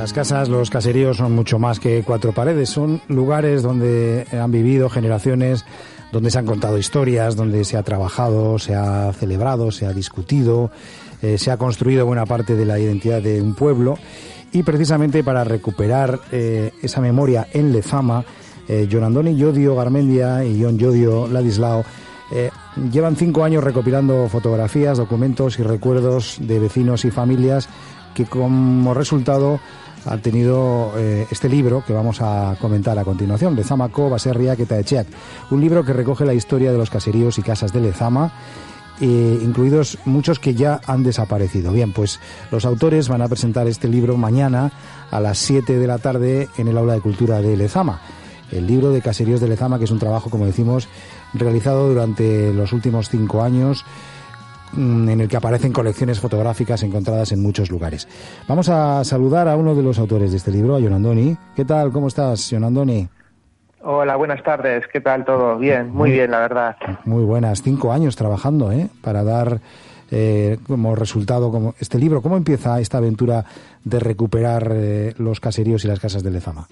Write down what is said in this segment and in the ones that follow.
Las casas, los caseríos son mucho más que cuatro paredes, son lugares donde han vivido generaciones, donde se han contado historias, donde se ha trabajado, se ha celebrado, se ha discutido, se ha construido buena parte de la identidad de un pueblo, y precisamente para recuperar esa memoria en Lezama, Jon Andoni Llodio Garmendia y Jon Llodio Ladislao llevan 5 años recopilando fotografías, documentos y recuerdos de vecinos y familias que como resultado ha tenido este libro que vamos a comentar a continuación, Lezamako Baserriak eta Etxeak, un libro que recoge la historia de los caseríos y casas de Lezama, incluidos muchos que ya han desaparecido. Bien, pues los autores van a presentar este libro mañana a las 7 de la tarde en el Aula de Cultura de Lezama. El libro de Caseríos de Lezama, que es un trabajo, como decimos, realizado durante los últimos 5 años, en el que aparecen colecciones fotográficas encontradas en muchos lugares. Vamos a saludar a uno de los autores de este libro, a Jon Andoni. ¿Qué tal? ¿Cómo estás, Jon Andoni? Hola, buenas tardes. ¿Qué tal todo? Bien, muy bien, la verdad. Muy buenas. 5 años trabajando, para dar como resultado como este libro. ¿Cómo empieza esta aventura de recuperar los caseríos y las casas de Lezama?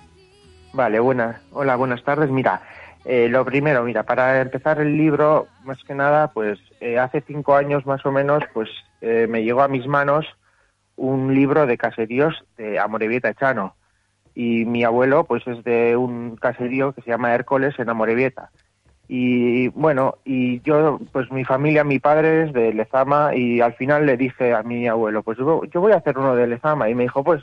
Vale, hola, buenas tardes. Mira, lo primero, para empezar el libro, más que nada, pues hace 5 años más o menos, pues me llegó a mis manos un libro de caseríos de Amorebieta Echano. Y mi abuelo, pues es de un caserío que se llama Hércoles en Amorebieta. Y bueno, y yo, pues mi familia, mi padre es de Lezama, y al final le dije a mi abuelo, pues yo voy a hacer uno de Lezama. Y me dijo, pues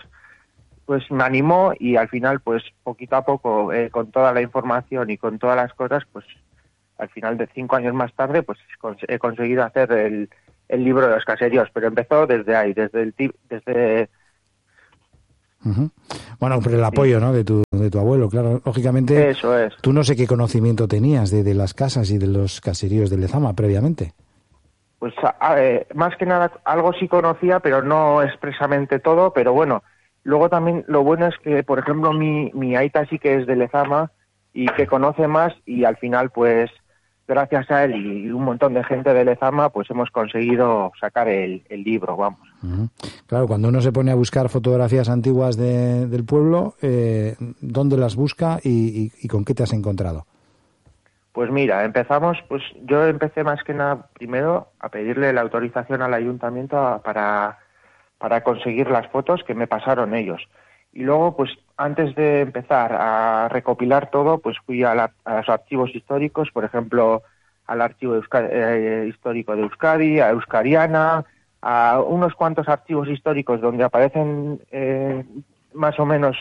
me animó, y al final, pues poquito a poco, con toda la información y con todas las cosas, pues al final de 5 años más tarde, pues he conseguido hacer el libro de los caseríos. Pero empezó desde ahí, desde Uh-huh. Bueno, pero el apoyo, ¿no?, de tu abuelo, claro, lógicamente. Eso es. Tú no sé qué conocimiento tenías de las casas y de los caseríos de Lezama previamente. Pues más que nada algo sí conocía, pero no expresamente todo. Pero bueno, luego también lo bueno es que, por ejemplo, mi aita sí que es de Lezama y que conoce más, y al final, pues gracias a él y un montón de gente de Lezama, pues hemos conseguido sacar el libro, vamos. Uh-huh. Claro, cuando uno se pone a buscar fotografías antiguas del pueblo, ¿dónde las busca y con qué te has encontrado? Pues mira, yo empecé más que nada primero a pedirle la autorización al ayuntamiento para conseguir las fotos que me pasaron ellos. Y luego, pues antes de empezar a recopilar todo, pues fui a los archivos históricos, por ejemplo, al archivo histórico de Euskadi, a Euskariana, a unos cuantos archivos históricos donde aparecen más o menos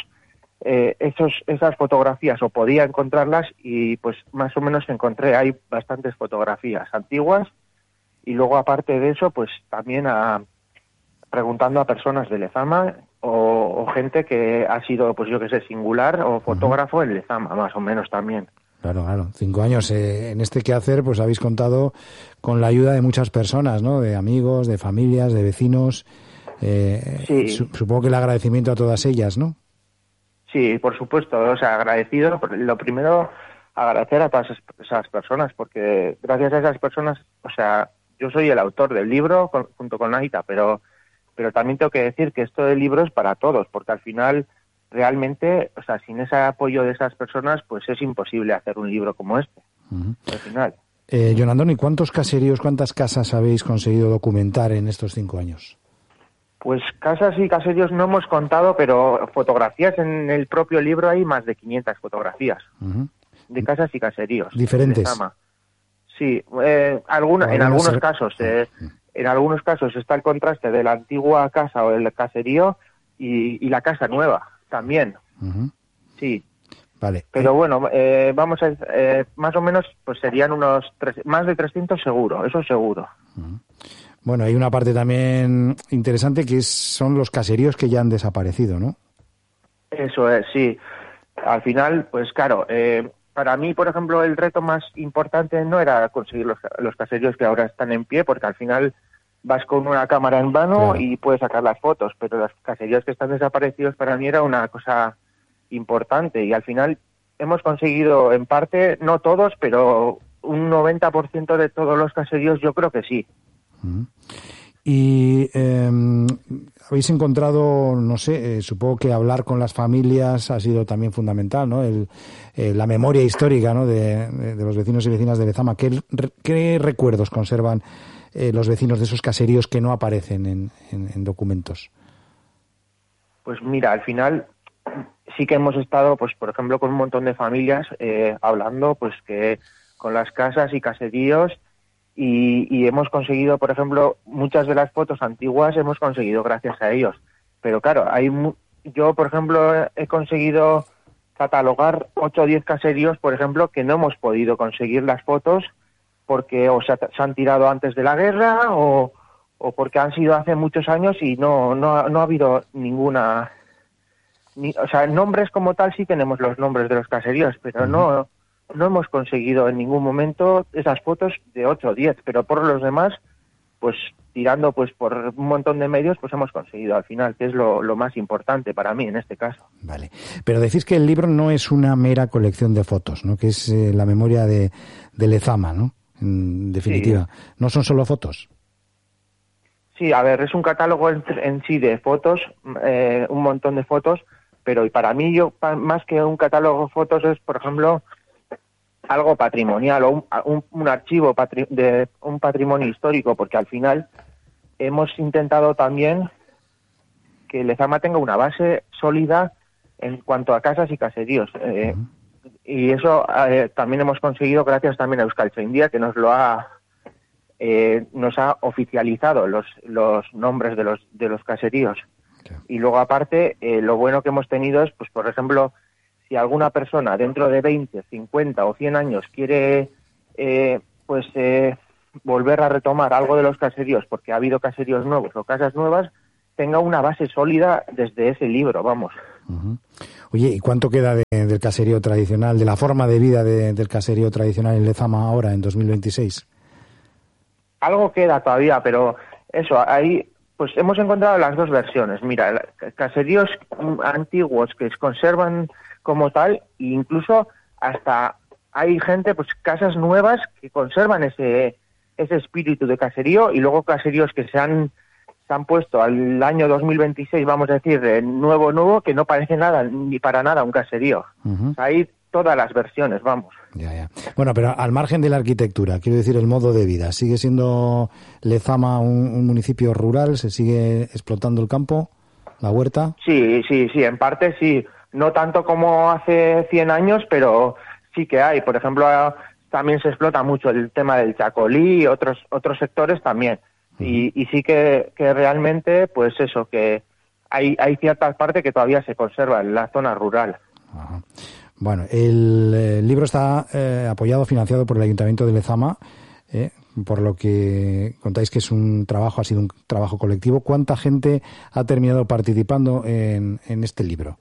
esas fotografías, o podía encontrarlas, y pues más o menos hay bastantes fotografías antiguas. Y luego, aparte de eso, pues también preguntando a personas de Lezama o gente que ha sido, pues yo que sé, singular o fotógrafo en Lezama, más o menos también. Claro. 5 años. En este quehacer, pues habéis contado con la ayuda de muchas personas, ¿no? De amigos, de familias, de vecinos. Sí. Supongo que el agradecimiento a todas ellas, ¿no? Sí, por supuesto. O sea, agradecido. Lo primero, agradecer a todas esas personas, porque gracias a esas personas, o sea, yo soy el autor del libro junto con Aita, pero también tengo que decir que esto del libro es para todos, porque al final, realmente, o sea, sin ese apoyo de esas personas, pues es imposible hacer un libro como este. Uh-huh. Al final. Jon Andoni, ¿cuántos caseríos, cuántas casas habéis conseguido documentar en estos 5 años? Pues casas y caseríos no hemos contado, pero fotografías en el propio libro hay más de 500 fotografías. Uh-huh. De casas y caseríos. ¿Diferentes? Sí, en algunos casos. En algunos casos está el contraste de la antigua casa o el caserío y la casa nueva también. Uh-huh. Sí. Vale. Pero bueno, vamos a más o menos, pues serían más de 300 seguro, eso seguro. Uh-huh. Bueno, hay una parte también interesante que son los caseríos que ya han desaparecido, ¿no? Eso es, sí. Al final, pues claro, para mí, por ejemplo, el reto más importante no era conseguir los caseríos que ahora están en pie, porque al final vas con una cámara en mano, claro, y puedes sacar las fotos, pero los caseríos que están desaparecidos para mí era una cosa importante, y al final hemos conseguido, en parte, no todos, pero un 90% de todos los caseríos yo creo que sí. Y habéis encontrado, no sé, supongo que hablar con las familias ha sido también fundamental, ¿no? La memoria histórica, ¿no? de los vecinos y vecinas de Lezama. ¿Qué recuerdos conservan los vecinos de esos caseríos que no aparecen en documentos? Pues mira, al final sí que hemos estado, pues por ejemplo, con un montón de familias hablando, pues que con las casas y caseríos. Y hemos conseguido, por ejemplo, muchas de las fotos antiguas hemos conseguido gracias a ellos. Pero claro, yo, por ejemplo, he conseguido catalogar 8 o 10 caseríos, por ejemplo, que no hemos podido conseguir las fotos porque o se han tirado antes de la guerra o porque han sido hace muchos años y no ha habido ninguna... o sea, nombres como tal sí tenemos los nombres de los caseríos, pero no hemos conseguido en ningún momento esas fotos de 8 o 10, pero por los demás, pues tirando pues por un montón de medios, pues hemos conseguido al final, que es lo más importante para mí en este caso. Vale, pero decís que el libro no es una mera colección de fotos, ¿no? Que es la memoria de Lezama, ¿no? En definitiva, sí. ¿No son solo fotos? Sí, a ver, es un catálogo en sí de fotos, un montón de fotos, pero para mí más que un catálogo de fotos es, por ejemplo, algo patrimonial o un archivo de un patrimonio histórico, porque al final hemos intentado también que Lezama tenga una base sólida en cuanto a casas y caseríos. Y eso también hemos conseguido gracias también a Euskaltzaindia, que nos ha oficializado los nombres de los caseríos. Okay. Y luego aparte, lo bueno que hemos tenido es, pues por ejemplo, si alguna persona dentro de 20, 50 o 100 años quiere volver a retomar algo de los caseríos porque ha habido caseríos nuevos o casas nuevas, tenga una base sólida desde ese libro, vamos. Uh-huh. Oye, ¿y cuánto queda del caserío tradicional, de la forma de vida del caserío tradicional en Lezama ahora, en 2026? Algo queda todavía, pero eso, ahí pues hemos encontrado las dos versiones. Mira, caseríos antiguos que se conservan como tal, e incluso hasta hay gente, pues casas nuevas que conservan ese espíritu de caserío, y luego caseríos que se han puesto al año 2026, vamos a decir, de nuevo, que no parece nada, ni para nada un caserío. Uh-huh. Hay todas las versiones, vamos. Ya. Bueno, pero al margen de la arquitectura, quiero decir, el modo de vida, ¿sigue siendo Lezama un municipio rural? ¿Se sigue explotando el campo, la huerta? Sí, en parte sí. No tanto como hace 100 años, pero sí que hay. Por ejemplo, también se explota mucho el tema del chacolí y otros sectores también. Uh-huh. Y sí que realmente, pues eso, que hay ciertas partes que todavía se conservan en la zona rural. Uh-huh. Bueno, el libro está apoyado, financiado por el Ayuntamiento de Lezama, por lo que contáis que ha sido un trabajo colectivo. ¿Cuánta gente ha terminado participando en este libro?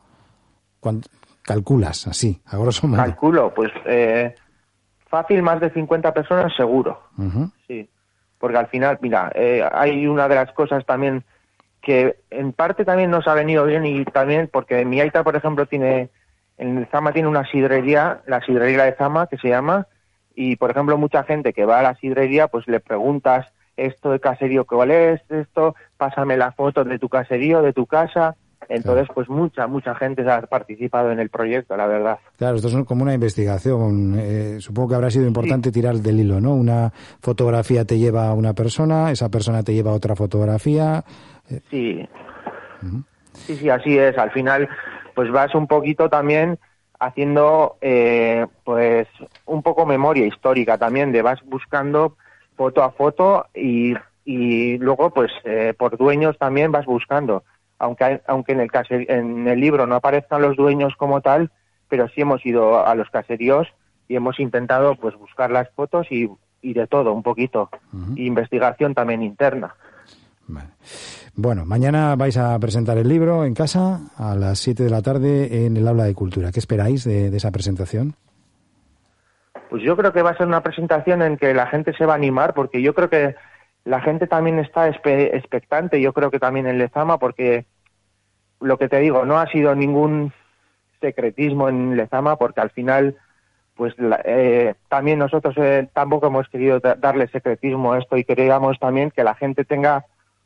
¿Calculas así, a grosso modo? Calculo, pues fácil, más de 50 personas seguro. Uh-huh. Sí, porque al final, mira, hay una de las cosas también que en parte también nos ha venido bien, y también porque mi aita, por ejemplo, en Lezama tiene una sidrería, la sidrería de Lezama, que se llama, y por ejemplo mucha gente que va a la sidrería, pues le preguntas esto de caserío, ¿cuál es esto? Pásame la foto de tu caserío, de tu casa. Entonces, pues mucha gente ha participado en el proyecto, la verdad. Claro, esto es como una investigación. Supongo que habrá sido importante tirar del hilo, ¿no? Una fotografía te lleva a una persona, esa persona te lleva a otra fotografía. Sí. Uh-huh. Sí, así es. Al final, pues vas un poquito también haciendo, pues, un poco memoria histórica también, vas buscando foto a foto y luego, pues, por dueños también vas buscando. Aunque en el libro no aparezcan los dueños como tal, pero sí hemos ido a los caseríos y hemos intentado, pues, buscar las fotos y de todo un poquito. Uh-huh. Investigación también interna. Vale. Bueno, mañana vais a presentar el libro en casa a las 7 de la tarde en el Aula de Cultura. ¿Qué esperáis de esa presentación? Pues yo creo que va a ser una presentación en que la gente se va a animar, porque yo creo que la gente también está expectante, yo creo que también en Lezama, porque lo que te digo, no ha sido ningún secretismo en Lezama, porque al final, pues también nosotros tampoco hemos querido darle secretismo a esto, y queríamos también que la gente tenga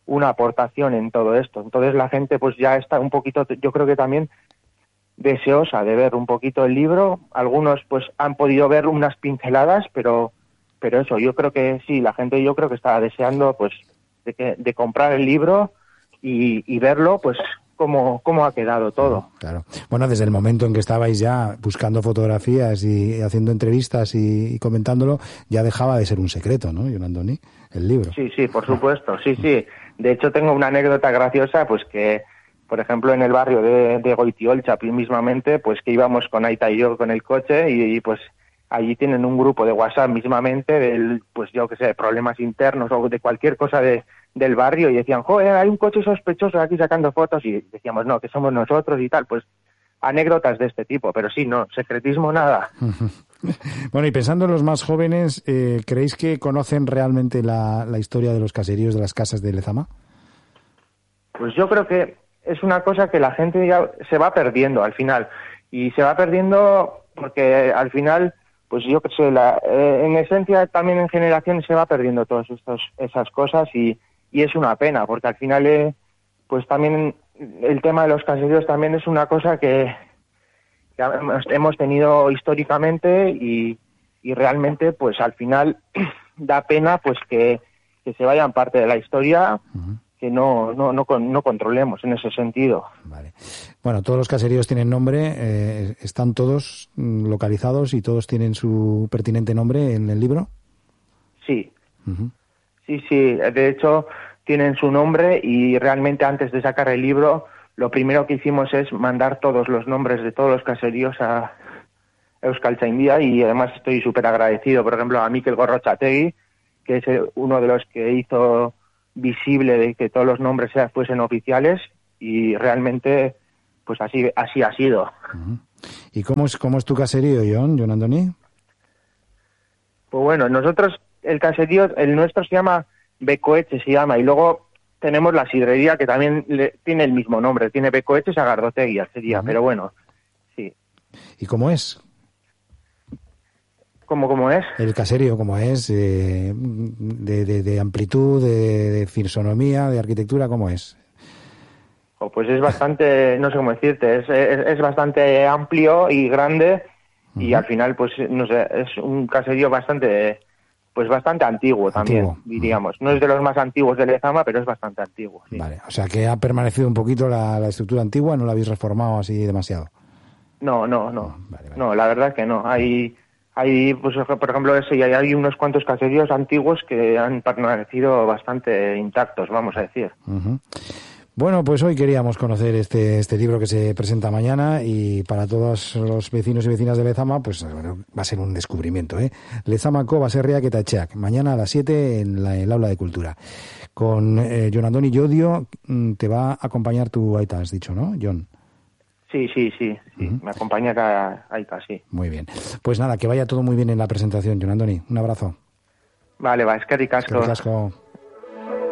una aportación en todo esto. Entonces la gente pues ya está un poquito, yo creo que también deseosa de ver un poquito el libro. Algunos pues han podido ver unas pinceladas, pero eso, yo creo que sí, la gente yo creo que está deseando pues de comprar el libro y verlo pues cómo ha quedado todo. Claro. Bueno, desde el momento en que estabais ya buscando fotografías y haciendo entrevistas y comentándolo, ya dejaba de ser un secreto, ¿no, Jon Andoni, el libro? Sí, por supuesto, sí. De hecho, tengo una anécdota graciosa, pues que, por ejemplo, en el barrio de Goitiolcha, mismamente, pues que íbamos con Aita y yo con el coche y pues allí tienen un grupo de WhatsApp mismamente del, pues yo que sé, problemas internos o de cualquier cosa del barrio y decían, joder, hay un coche sospechoso aquí sacando fotos y decíamos, no, que somos nosotros y tal, pues anécdotas de este tipo, pero sí, no, secretismo nada. Bueno, y pensando en los más jóvenes, ¿creéis que conocen realmente la historia de los caseríos de las casas de Lezama? Pues yo creo que es una cosa que la gente ya se va perdiendo al final, y se va perdiendo porque al final, pues yo que sé, en esencia también en generaciones se va perdiendo todas esas cosas y es una pena, porque al final pues también el tema de los caseríos también es una cosa que hemos tenido históricamente y realmente pues al final da pena pues que se vayan parte de la historia. Uh-huh. Que no controlemos en ese sentido. Vale. Bueno, todos los caseríos tienen nombre, están todos localizados y todos tienen su pertinente nombre en el libro. Sí. Uh-huh. Sí, de hecho tienen su nombre y realmente antes de sacar el libro lo primero que hicimos es mandar todos los nombres de todos los caseríos a Euskaltzaindia y además estoy súper agradecido, por ejemplo, a Mikel Gorrotxategi, que es uno de los que hizo visible de que todos los nombres fuesen oficiales y realmente pues así ha sido. Uh-huh. ¿Y cómo es tu caserío, Jon Andoni? Pues bueno, nosotros el caserío, el nuestro se llama Becoetxe, y luego tenemos la sidrería que también tiene el mismo nombre, tiene Becoetxe Sagardotegi, sería, uh-huh. Pero bueno, sí. ¿Y cómo es? ¿Cómo es? El caserío, ¿cómo es? De amplitud, de fisonomía, de arquitectura, ¿cómo es? Pues es bastante, no sé cómo decirte, es bastante amplio y grande, uh-huh. Y al final, pues no sé, es un caserío bastante antiguo también, diríamos. No es de los más antiguos de Lezama, pero es bastante antiguo. Sí. Vale, o sea que ha permanecido un poquito la estructura antigua, no la habéis reformado así demasiado. No. Vale. No, la verdad es que no. Hay pues, por ejemplo, hay unos cuantos caseríos antiguos que han permanecido bastante intactos, vamos a decir. Uh-huh. Bueno, pues hoy queríamos conocer este libro que se presenta mañana y para todos los vecinos y vecinas de Lezama, pues bueno, va a ser un descubrimiento, ¿eh? Lezamako baserriak eta etxeak, mañana a las 7 en el Aula de Cultura. Con Jon Andoni Llodio te va a acompañar tu Aita, has dicho, ¿no, Jon? Sí. Uh-huh. Me acompaña acá Aita, sí. Muy bien. Pues nada, que vaya todo muy bien en la presentación, Jon Andoni. Un abrazo. Vale, eskerrik asko. Eskerrik asko.